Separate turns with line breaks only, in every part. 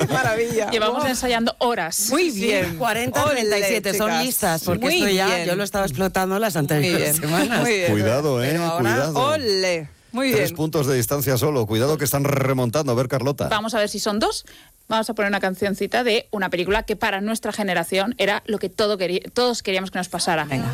maravilla.
Llevamos ensayando horas.
Muy bien.
40-37 son listas, porque
muy
esto ya
bien.
yo lo estaba explotando las anteriores semanas.
Muy bien.
Cuidado,
Pero ahora,
cuidado.
¡ole! Muy
3
bien.
puntos de distancia solo. Cuidado que están remontando. A ver, Carlota.
Vamos a ver si son 2. Vamos a poner una cancioncita de una película que para nuestra generación era lo que todos queríamos que nos pasara.
Venga.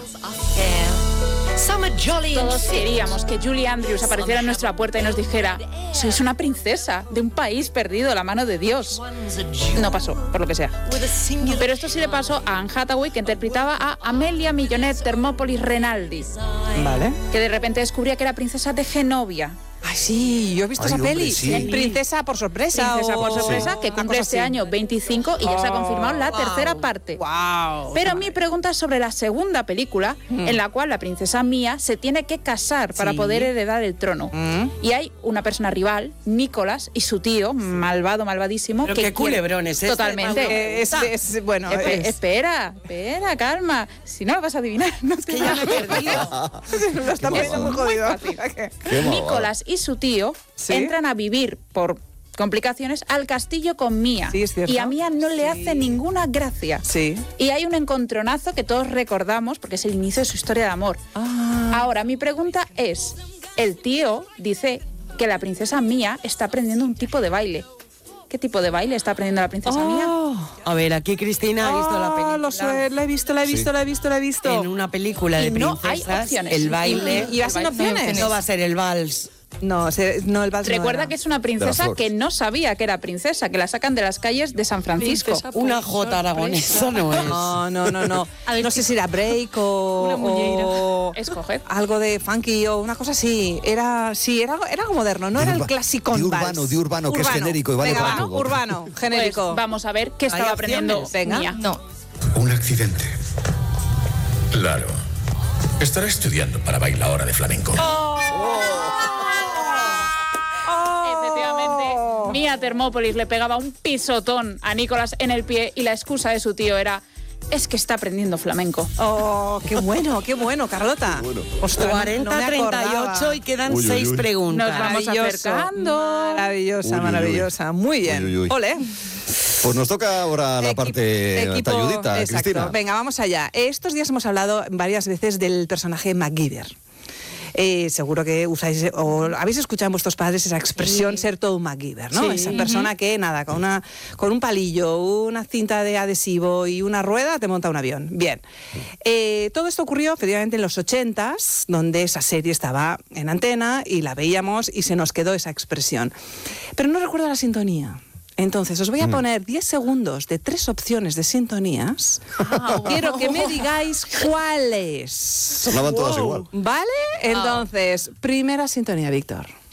Todos queríamos que Julie Andrews apareciera en nuestra puerta y nos dijera: sois una princesa de un país perdido, la mano de Dios. No pasó, por lo que sea. Pero esto sí le pasó a Anne Hathaway, que interpretaba a Amelia Millonet Thermopolis Renaldi,
Vale.
que de repente descubría que era princesa de Genovia.
Ay, sí, yo he visto
Ay,
esa
hombre,
peli.
sí.
Princesa por sorpresa.
Princesa por
o-
sorpresa, que
una
cumple
cosa
este
así.
año 25 y ya se ha confirmado la tercera parte.
¡Wow!
Pero mi pregunta es sobre la segunda película, en la cual la princesa Mía se tiene que casar para
Sí.
poder heredar el trono. Y hay una persona rival, Nicolás, y su tío, malvadísimo.
Pero
que
qué culebrón es este,
Totalmente.
Bueno,
Espera, calma. Si no lo vas a adivinar, no te
Que ya me he perdido.
lo está poniendo muy jodido.
Qué malvado.
Nicolás y su tío
¿Sí?
entran a vivir por complicaciones al castillo con Mía.
Sí, es cierto.
Y a Mía no le hace ninguna gracia.
Sí.
Y hay un encontronazo que todos recordamos porque es el inicio de su historia de amor. Ahora, mi pregunta es, el tío dice que la princesa Mía está aprendiendo un tipo de baile. ¿Qué tipo de baile está aprendiendo la princesa Mía?
A ver, aquí Cristina ha visto la película.
Lo sé, la he visto.
En una película de
Y no hay
princesas,
opciones.
el baile
Y va sin opciones.
no va a ser el vals.
No, el vals
Recuerda
no era.
que es una
De
princesa
las
que no sabía que era princesa, que la sacan de las calles de San Francisco.
Princesa por
Una jota aragonesa no es.
No. No sé si era break
Una muñeira.
o
Escoged.
algo de funky o una cosa así. Era algo moderno, no era el clásico
de urbano, que es genérico y vale
Venga,
para
va,
todo.
urbano, genérico.
Pues vamos a ver qué estaba aprendiendo
opciones? Venga.
Mía.
No.
Un accidente. Claro. Estará estudiando para bailadora de flamenco.
Efectivamente, Mía Thermopolis le pegaba un pisotón a Nicolás en el pie y la excusa de su tío era: es que está aprendiendo flamenco.
Oh, qué bueno, Carlota. Ostras, no me
40-38
acordaba.
y quedan
Uy, uy,
6
uy.
preguntas.
Nos vamos
Maravilloso.
acercando.
Maravillosa,
Uy, uy, uy.
maravillosa. Muy bien.
Uy, uy, uy.
Ole.
Pues nos toca ahora la parte talludita,
exacto.
Cristina.
Venga, vamos allá. Estos días hemos hablado varias veces del personaje MacGyver. Seguro que usáis o habéis escuchado en vuestros padres esa expresión, ser todo un MacGyver, ¿no?
Sí.
Esa persona que, nada, con un palillo, una cinta de adhesivo y una rueda te monta un avión. Bien. Todo esto ocurrió efectivamente en los 80s, donde esa serie estaba en antena y la veíamos y se nos quedó esa expresión. Pero no recuerdo la sintonía. Entonces, os voy a poner 10 segundos de 3 opciones de sintonías. Quiero que me digáis cuáles.
Sonaban todas igual.
¿Vale? Entonces, primera sintonía, Víctor.